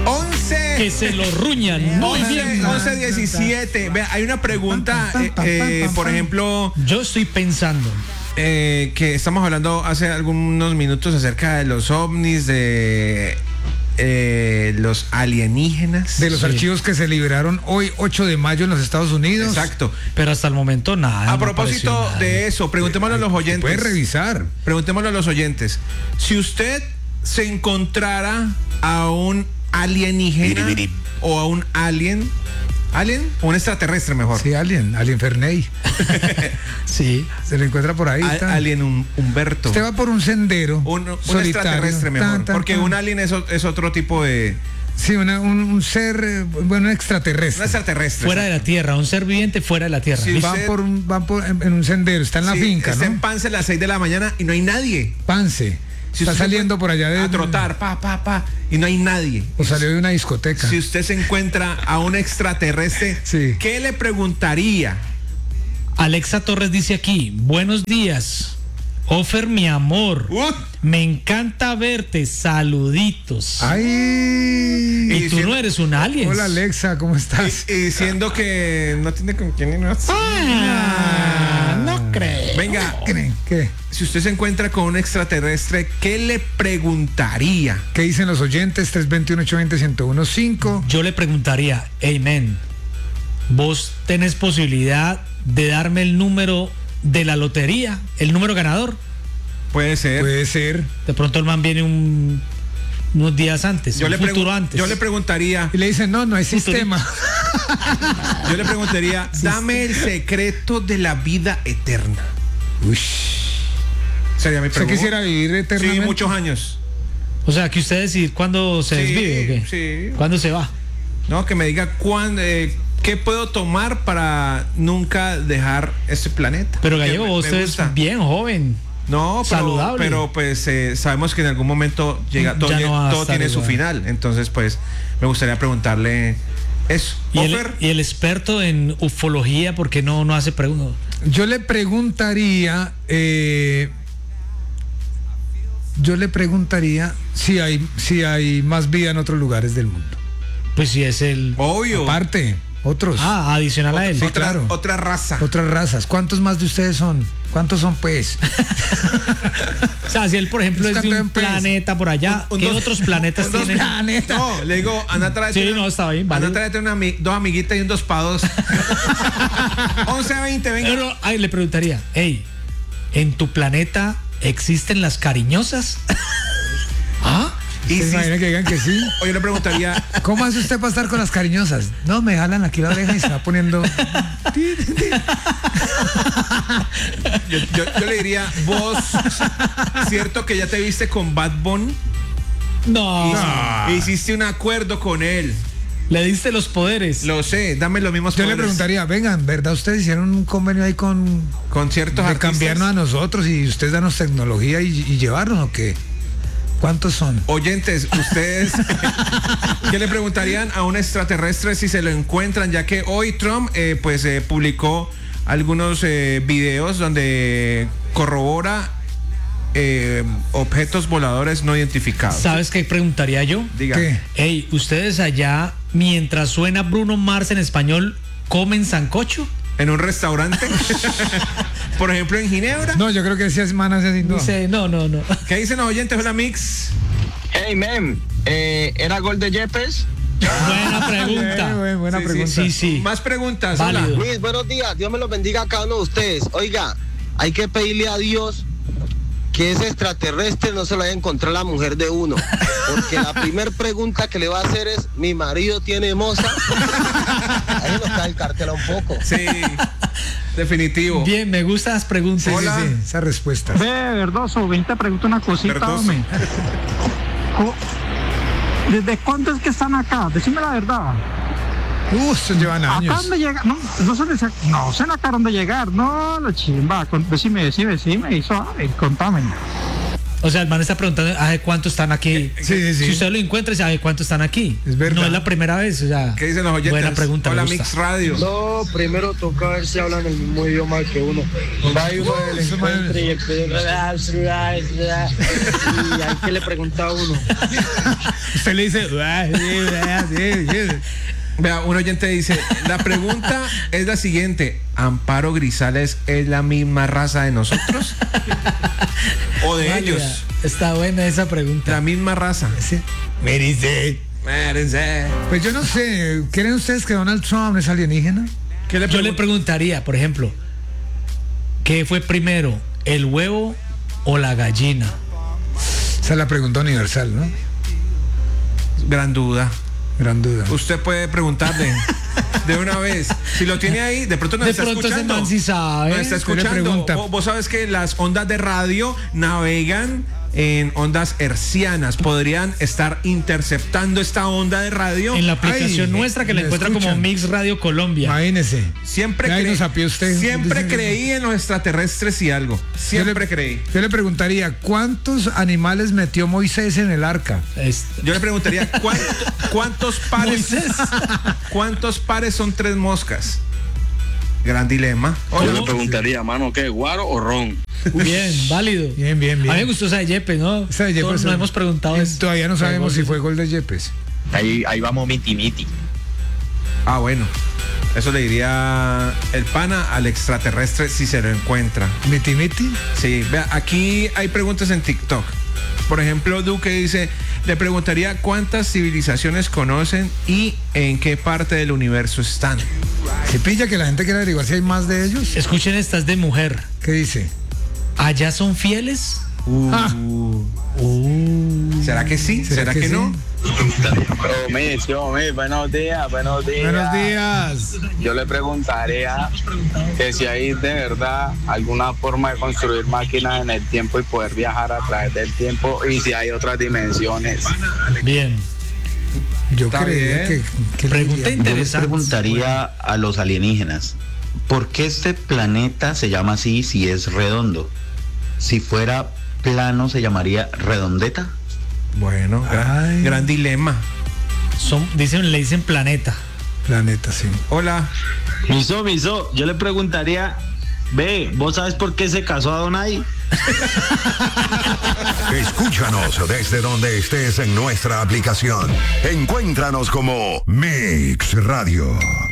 11. Que se lo ruñan. Muy bien. 11:17. Vea, hay una pregunta, por ejemplo. Yo estoy pensando. Que estamos hablando hace algunos minutos acerca de los ovnis, de los alienígenas. De los archivos que se liberaron hoy, 8 de mayo en los Estados Unidos. Exacto. Pero hasta el momento nada. A propósito de eso, preguntémosle a los oyentes. Puede revisar. Preguntémosle a los oyentes. Si usted se encontrara a un alienígena o a un alien o un extraterrestre mejor. Sí, Alien Ferney. Sí. Se le encuentra por ahí. Alien Humberto. Usted va por un sendero. Un extraterrestre mejor. Porque un alien es otro tipo de. Sí, un ser, bueno, extraterrestre. Un extraterrestre. Fuera de la Tierra, un ser viviente fuera de la Tierra. Sí, van en un sendero, está en la finca, está ¿no? en Pance a las 6 de la mañana y no hay nadie. Pance. Si está saliendo por allá a trotar, y no hay nadie. O salió de una discoteca. Si usted se encuentra a un extraterrestre, sí. ¿Qué le preguntaría? Alexa Torres dice aquí: buenos días, Ofer, mi amor. Me encanta verte, saluditos. Ay. Y tú no eres un alien. Hola Alexa, ¿cómo estás? Y diciendo que no tiene con quién irnos. No creo. Venga, ¿Qué? Si usted se encuentra con un extraterrestre, ¿qué le preguntaría? ¿Qué dicen los oyentes? 321-820-1015. Yo le preguntaría: hey, men, ¿vos tenés posibilidad de darme el número de la lotería, el número ganador? Puede ser. De pronto el man viene unos días antes, futuro antes. Yo le preguntaría. Y le dicen, no hay sistema. Yo le preguntaría, dame el secreto de la vida eterna. Uy. Sería mi pregunta. ¿Usted quisiera vivir eternamente? Sí, muchos años. O sea, que usted decide cuándo se desvive, ¿o qué? Sí. ¿Cuándo se va? No, que me diga qué puedo tomar para nunca dejar este planeta. Pero Gallego, usted es bien joven. No, saludable. Pero pues sabemos que en algún momento llega todo tiene su final. Entonces, pues, me gustaría preguntarle eso. ¿Y el experto en ufología, por qué no hace preguntas? Yo le preguntaría si hay más vida en otros lugares del mundo. Pues si es el... Obvio. Aparte, otros. Adicional a él. Sí, claro. Otra raza. Otras razas. ¿Cuántos más de ustedes son? ¿Cuántos son, pues? O sea, si él, por ejemplo, es de un planeta por allá, ¿qué otros planetas tienen? No, le digo, anda, tráete. Sí, no, está bien. Vale. Anda, tráete dos amiguitas y un 2 para 2. 11:20, venga. Pero, le preguntaría, hey, ¿en tu planeta existen las cariñosas? ¿Ah? ¿Y si imagina que digan que sí? O yo le preguntaría, ¿cómo hace usted para estar con las cariñosas? No, me jalan aquí la oreja y se va poniendo. yo le diría, vos, ¿cierto que ya te viste con Bad Bunny? No. Hiciste un acuerdo con él. Le diste los poderes. Lo sé, dame los mismos poderes. Yo le preguntaría, vengan, ¿verdad? Ustedes hicieron un convenio ahí con ciertos de artistas. Cambiarnos a nosotros y ustedes danos tecnología y llevarnos, ¿o qué? ¿Cuántos son? Oyentes, ustedes, ¿qué le preguntarían a un extraterrestre si se lo encuentran? Ya que hoy Trump publicó algunos videos donde corrobora objetos voladores no identificados. ¿Sabes qué preguntaría yo? Diga. ¿Qué? Hey, ¿ustedes allá, mientras suena Bruno Mars en español, comen sancocho? ¿En un restaurante? Por ejemplo, en Ginebra. No, yo creo que decía semanas así. No. Dice, no. ¿Qué dicen los oyentes? Hola, Mix. Hey, man, ¿era gol de Yepes? Buena pregunta. Buena pregunta. Sí. Más preguntas. Válido. Hola. Luis, buenos días. Dios me los bendiga a cada uno de ustedes. Oiga, hay que pedirle a Dios que ese extraterrestre no se lo vaya a encontrar la mujer de uno. Porque la primera pregunta que le va a hacer es, ¿mi marido tiene moza? Ahí nos cae el cartel un poco. Sí, definitivo. Bien, me gustan las preguntas. Hola. Sí, esa respuesta. Ve, Verdoso, ven, te pregunto una cosita, Verdoso. hombre. ¿Desde cuándo es que están acá? Decime la verdad. Se llevan ¿Acá años. dónde llega? No sé acá dónde llegar. No, la chimba. Decime, y suave, contame. O sea, el man está preguntando, ¿hace cuánto están aquí? Sí. Si usted lo encuentra, ¿sabe cuánto están aquí? Es verdad. No es la primera vez, o sea. ¿Qué dicen los oyentes? Buena pregunta. Hola, me gusta. Mix Radio. No, primero toca ver si hablan el mismo idioma que uno. Va y uno del encuentro y hay que le pregunta a uno. Usted le dice, Vea, un oyente dice, la pregunta es la siguiente: ¿Amparo Grisales es la misma raza de nosotros? ¿O de Válida. ellos? Está buena esa pregunta. La misma raza. sí. Me dice. Mérense. Pues yo no sé, ¿creen ustedes que Donald Trump es alienígena? ¿Qué le Yo le preguntaría, por ejemplo, ¿qué fue primero, el huevo o la gallina? Esa es la pregunta universal, ¿no? Gran duda. Gran duda. Usted puede preguntarle de una vez. Si lo tiene ahí, de pronto nos De está pronto ese escuchando. man sí sabe. Nos está Usted le escuchando. pregunta. Vos sabes que las ondas de radio navegan en ondas hercianas. Podrían estar interceptando esta onda de radio. En la aplicación Ay, nuestra que la me encuentra como escuchan. Mix Radio Colombia. Imagínese. Siempre, Ahí nos sapió usted. siempre Dicen- creí en los extraterrestres y algo. Siempre creí. Yo le preguntaría, ¿cuántos animales metió Moisés en el arca? Yo le preguntaría, ¿cuántos pares? Moisés. ¿Cuántos pares son 3 moscas? Gran dilema. Yo le preguntaría, mano, ¿qué? ¿Guaro o ron? Bien, válido. Bien. A mí me gustó esa de Yepes, ¿no? Esa de Yepes, Todos nos hemos preguntado. Todavía no sabemos si fue gol de Yepes. Ahí vamos miti. Ah, bueno. Eso le diría el pana al extraterrestre si se lo encuentra. Miti miti. Sí, vea, aquí hay preguntas en TikTok. Por ejemplo, Duque dice, le preguntaría cuántas civilizaciones conocen y en qué parte del universo están. Se pilla que la gente quiere averiguar si hay más de ellos. Escuchen estas de mujer. ¿Qué dice? ¿Allá son fieles? Ah. ¿Será que sí? ¿Será que no? Buenos días. Buenos días. Yo le preguntaría que si hay de verdad alguna forma de construir máquinas en el tiempo y poder viajar a través del tiempo y si hay otras dimensiones. Bien. Yo Está creía bien. que Pregunta diría. Yo les interesante. preguntaría a los alienígenas, ¿por qué este planeta se llama así si es redondo? Si fuera plano, ¿se llamaría redondeta? Bueno, Ay. gran dilema. Le dicen planeta. Planeta, sí. Hola. Miso, yo le preguntaría, ¿vos sabes por qué se casó Adonai? Escúchanos desde donde estés en nuestra aplicación. Encuéntranos como Mix Radio.